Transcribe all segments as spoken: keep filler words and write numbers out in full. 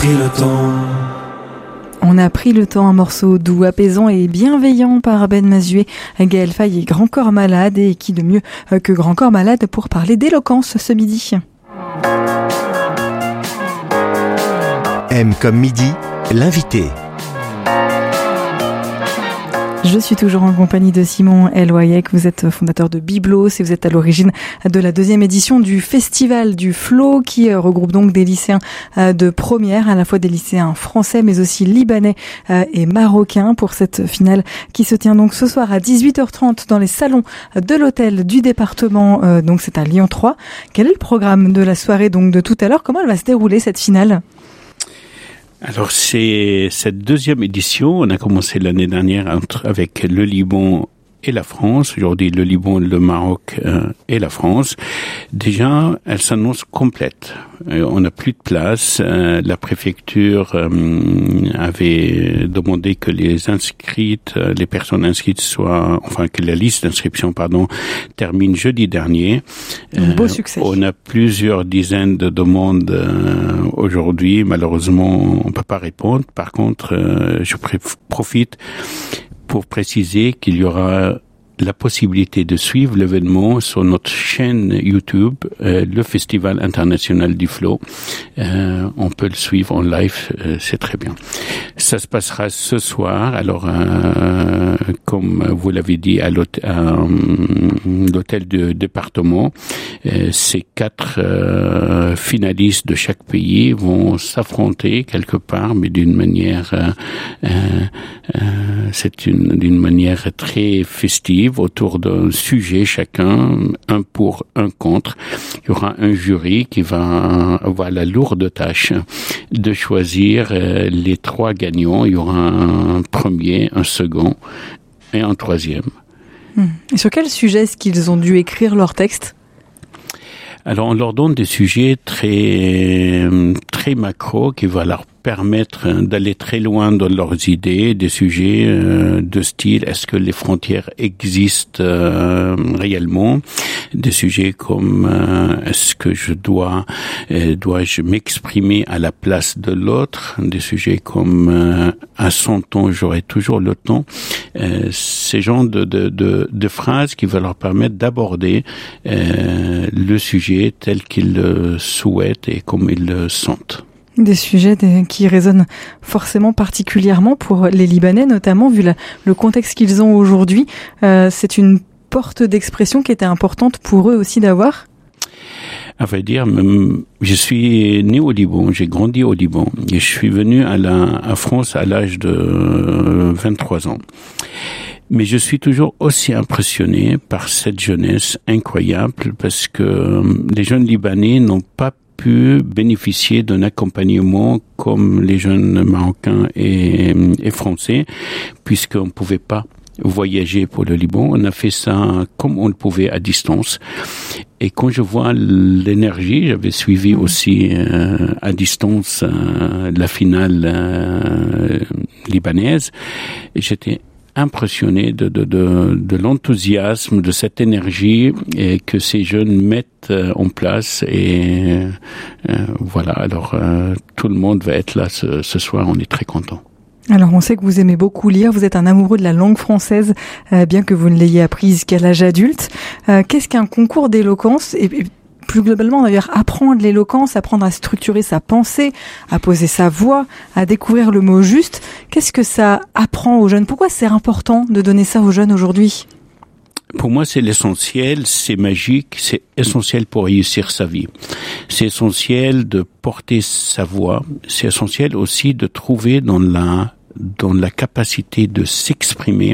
pris le temps. On a pris le temps, un morceau doux, apaisant et bienveillant par Ben Mazué, Gaël Faye et Grand Corps Malade, et qui de mieux que Grand Corps Malade pour parler d'éloquence ce midi. M comme midi, l'invité. Je suis toujours en compagnie de Simon Elwayek. Vous êtes fondateur de Biblos et vous êtes à l'origine de la deuxième édition du Festival du Flow qui regroupe donc des lycéens de première, à la fois des lycéens français mais aussi libanais et marocains pour cette finale qui se tient donc ce soir à dix-huit heures trente dans les salons de l'hôtel du département. Donc c'est à Lyon trois. Quel est le programme de la soirée donc de tout à l'heure? Comment elle va se dérouler cette finale? Alors c'est cette deuxième édition, on a commencé l'année dernière entre, avec le Liban et la France. Aujourd'hui, le Liban, le Maroc euh, et la France. Déjà, elle s'annonce complète. Euh, on n'a plus de place. Euh, la préfecture euh, avait demandé que les inscrites, euh, les personnes inscrites soient, enfin que la liste d'inscription, pardon, termine jeudi dernier. Un beau succès. Euh, on a plusieurs dizaines de demandes euh, aujourd'hui. Malheureusement, on peut pas répondre. Par contre, euh, je profite pour préciser qu'il y aura la possibilité de suivre l'événement sur notre chaîne YouTube, euh, le Festival international du Flow. Euh, on peut le suivre en live, euh, c'est très bien. Ça se passera ce soir. Alors, euh, comme vous l'avez dit, à l'hôtel, à, l'hôtel de département, euh, ces quatre euh, finalistes de chaque pays vont s'affronter quelque part, mais d'une manière, euh, euh, euh, c'est une d'une manière très festive, autour d'un sujet chacun, un pour, un contre. Il y aura un jury qui va avoir la lourde tâche de choisir euh, les trois gagnants. Il y aura un premier, un second et un troisième. Et sur quel sujet est-ce qu'ils ont dû écrire leur texte ? Alors, on leur donne des sujets très, très macro qui vont leur permettre d'aller très loin dans leurs idées, des sujets euh, de style est-ce que les frontières existent euh, réellement, des sujets comme euh, est-ce que je dois euh, dois-je m'exprimer à la place de l'autre, des sujets comme euh, à son temps j'aurai toujours le temps, euh, ces genres de, de, de, de phrases qui vont leur permettre d'aborder euh, le sujet tel qu'ils le souhaitent et comme ils le sentent. Des sujets qui résonnent forcément particulièrement pour les Libanais, notamment vu la, le contexte qu'ils ont aujourd'hui. Euh, c'est une porte d'expression qui était importante pour eux aussi d'avoir. À vrai dire, je suis né au Liban, j'ai grandi au Liban et je suis venu à la à France à l'âge de vingt-trois ans. Mais je suis toujours aussi impressionné par cette jeunesse incroyable parce que les jeunes Libanais n'ont pas pu bénéficier d'un accompagnement comme les jeunes Marocains et, et Français, puisqu'on ne pouvait pas voyager pour le Liban. On a fait ça comme on le pouvait à distance. Et quand je vois l'énergie, j'avais suivi aussi euh, à distance euh, la finale euh, libanaise, et j'étais impressionné de, de, de, de l'enthousiasme, de cette énergie et que ces jeunes mettent en place. Et euh, voilà, alors euh, tout le monde va être là ce, ce soir, on est très contents. Alors on sait que vous aimez beaucoup lire, vous êtes un amoureux de la langue française, euh, bien que vous ne l'ayez apprise qu'à l'âge adulte. Euh, qu'est-ce qu'un concours d'éloquence et, et plus globalement d'ailleurs, apprendre l'éloquence, apprendre à structurer sa pensée, à poser sa voix, à découvrir le mot juste. Qu'est-ce que ça apprend aux jeunes ? Pourquoi c'est important de donner ça aux jeunes aujourd'hui ? Pour moi, c'est l'essentiel, c'est magique, c'est essentiel pour réussir sa vie. C'est essentiel de porter sa voix, c'est essentiel aussi de trouver dans la, dans la capacité de s'exprimer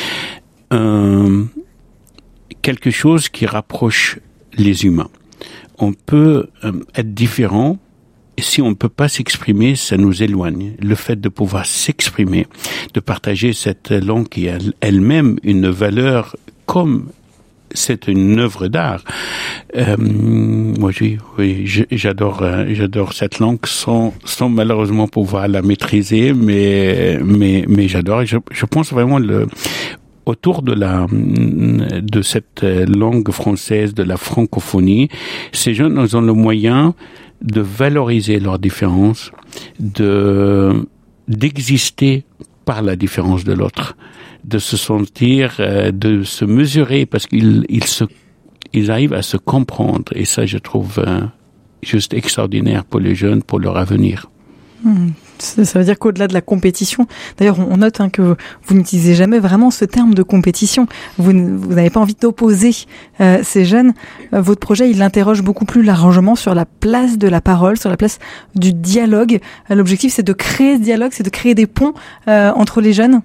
euh, quelque chose qui rapproche les humains. On peut euh, être différent, et si on ne peut pas s'exprimer, ça nous éloigne. Le fait de pouvoir s'exprimer, de partager cette langue qui a elle-même une valeur comme c'est une œuvre d'art. Euh, moi, oui, oui, j'adore, euh, j'adore cette langue sans, sans malheureusement pouvoir la maîtriser, mais, mais, mais j'adore. Je, je pense vraiment le autour de la de cette langue française, de la francophonie, ces jeunes ont le moyen de valoriser leurs différences, de, d'exister par la différence de l'autre, de se sentir, euh, de se mesurer, parce qu'ils ils se, ils arrivent à se comprendre. Et ça, je trouve euh, juste extraordinaire pour les jeunes, pour leur avenir. Mmh. Ça veut dire qu'au-delà de la compétition, d'ailleurs on note hein, que vous n'utilisez jamais vraiment ce terme de compétition. Vous, vous n'avez pas envie d'opposer euh, ces jeunes. Euh, votre projet, il interroge beaucoup plus largement sur la place de la parole, sur la place du dialogue. Euh, l'objectif, c'est de créer ce dialogue, c'est de créer des ponts euh, entre les jeunes.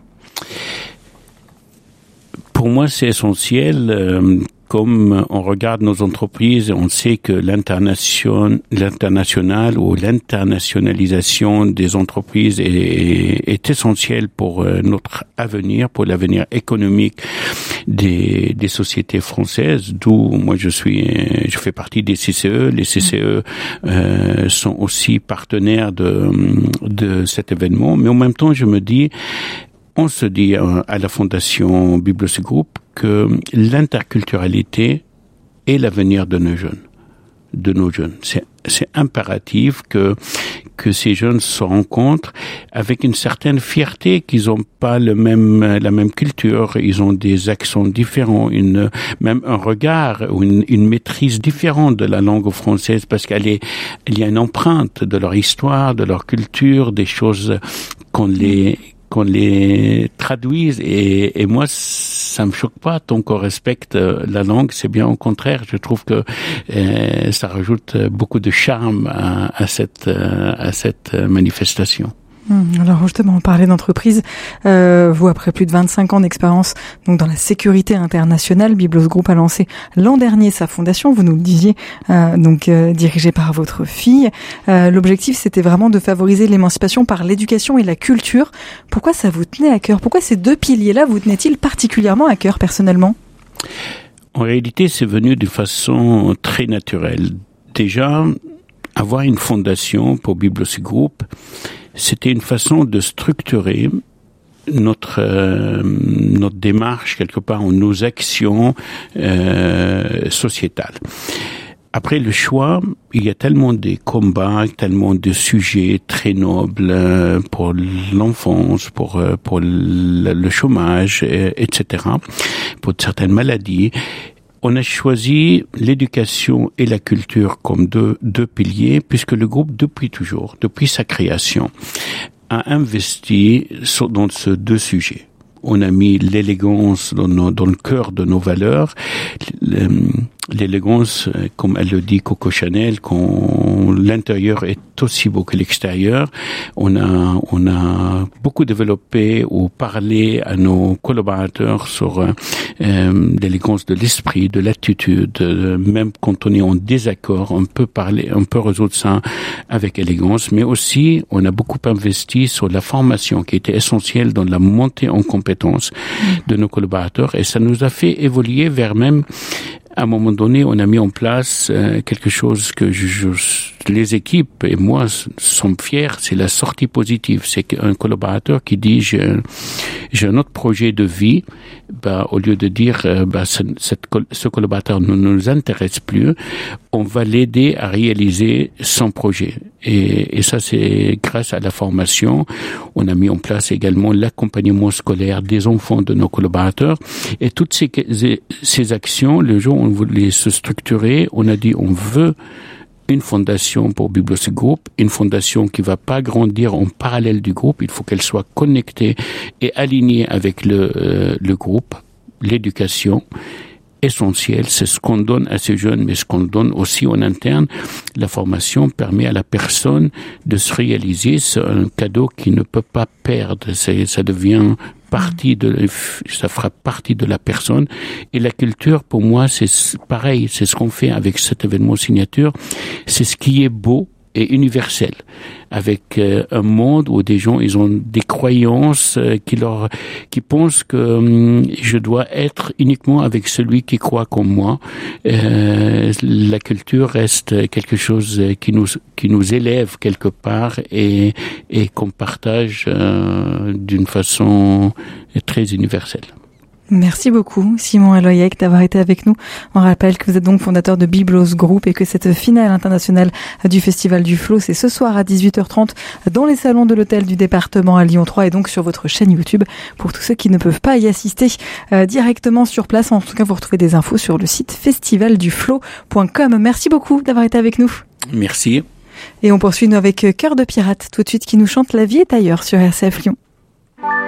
Pour moi, c'est essentiel. Euh, Comme on regarde nos entreprises, on sait que l'internation, l'international ou l'internationalisation des entreprises est, est essentielle pour notre avenir, pour l'avenir économique des, des sociétés françaises. D'où moi je suis, je fais partie des C C E. Les C C E euh, sont aussi partenaires de, de cet événement. Mais en même temps, je me dis, on se dit à la Fondation Biblos Group que l'interculturalité est l'avenir de nos jeunes, de nos jeunes. C'est, c'est impératif que que ces jeunes se rencontrent avec une certaine fierté qu'ils n'ont pas le même la même culture, ils ont des accents différents, une même un regard ou une, une maîtrise différente de la langue française parce qu'elle est il y a une empreinte de leur histoire, de leur culture, des choses qu'on les qu'on les traduise et, et moi ça me choque pas tant qu'on respecte la langue, c'est bien au contraire, je trouve que euh, ça rajoute beaucoup de charme à, à cette à cette manifestation. Alors justement, on parlait d'entreprise. Euh, vous, après plus de vingt-cinq ans d'expérience donc dans la sécurité internationale, Biblos Group a lancé l'an dernier sa fondation, vous nous le disiez, euh, donc euh, dirigée par votre fille. Euh, l'objectif, c'était vraiment de favoriser l'émancipation par l'éducation et la culture. Pourquoi ça vous tenait à cœur ? Pourquoi ces deux piliers-là vous tenaient-ils particulièrement à cœur personnellement ? En réalité, c'est venu de façon très naturelle. Déjà, avoir une fondation pour Biblos Group, c'était une façon de structurer notre euh, notre démarche quelque part, ou nos actions euh, sociétales. Après le choix, il y a tellement de combats, tellement de sujets très nobles euh, pour l'enfance, pour euh, pour le, le chômage, euh, et cetera, pour certaines maladies. On a choisi l'éducation et la culture comme deux, deux piliers, puisque le groupe, depuis toujours, depuis sa création, a investi sur, dans ces deux sujets. On a mis l'élégance dans, nos, dans le cœur de nos valeurs. L'élégance, comme elle le dit Coco Chanel, quand l'intérieur est aussi beau que l'extérieur. On a, on a beaucoup développé ou parlé à nos collaborateurs sur euh, l'élégance de l'esprit, de l'attitude. Euh, même quand on est en désaccord, on peut parler, on peut résoudre ça avec élégance. Mais aussi, on a beaucoup investi sur la formation qui était essentielle dans la montée en compétences de nos collaborateurs. Et ça nous a fait évoluer vers même, à un moment donné, on a mis en place euh, quelque chose que je, je, les équipes et moi sommes fiers, c'est la sortie positive. C'est qu'un collaborateur qui dit j'ai, j'ai un autre projet de vie, bah, au lieu de dire euh, bah, ce, cette, ce collaborateur ne nous intéresse plus, on va l'aider à réaliser son projet. Et, et ça, c'est grâce à la formation. On a mis en place également l'accompagnement scolaire des enfants de nos collaborateurs. Et toutes ces, ces actions, le jour où on voulait se structurer, on a dit on veut une fondation pour Biblos Group, une fondation qui va pas grandir en parallèle du groupe, il faut qu'elle soit connectée et alignée avec le, euh, le groupe, l'éducation. Essentiel, c'est ce qu'on donne à ces jeunes, mais ce qu'on donne aussi en interne. La formation permet à la personne de se réaliser, c'est un cadeau qui ne peut pas perdre, c'est, ça devient partie de, ça fera partie de la personne. Et la culture, pour moi, c'est pareil, c'est ce qu'on fait avec cet événement signature, c'est ce qui est beau et universel, avec euh, un monde où des gens, ils ont des croyances euh, qui leur, qui pensent que hum, je dois être uniquement avec celui qui croit comme moi. Euh, la culture reste quelque chose qui nous, qui nous élève quelque part et, et qu'on partage euh, d'une façon très universelle. Merci beaucoup, Simon Eloyec, d'avoir été avec nous. On rappelle que vous êtes donc fondateur de Biblos Group et que cette finale internationale du Festival du Flow, c'est ce soir à dix-huit heures trente dans les salons de l'hôtel du département à Lyon trois et donc sur votre chaîne YouTube pour tous ceux qui ne peuvent pas y assister euh, directement sur place. En tout cas, vous retrouvez des infos sur le site festival du flow point com. Merci beaucoup d'avoir été avec nous. Merci. Et on poursuit nous avec Cœur de pirate tout de suite qui nous chante La vie est ailleurs sur R C F Lyon.